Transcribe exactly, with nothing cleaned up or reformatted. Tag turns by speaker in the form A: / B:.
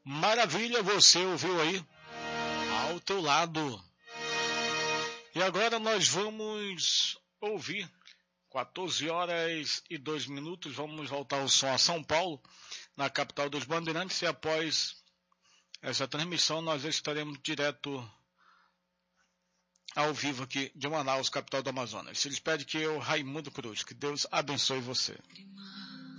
A: Maravilha, você ouviu aí? Ao teu lado. E agora nós vamos ouvir, quatorze horas e dois minutos, vamos voltar o som a São Paulo, na capital dos Bandeirantes, e após essa transmissão nós estaremos direto ao vivo aqui de Manaus, capital do Amazonas. Se despede que eu, Raimundo Cruz, que Deus abençoe você.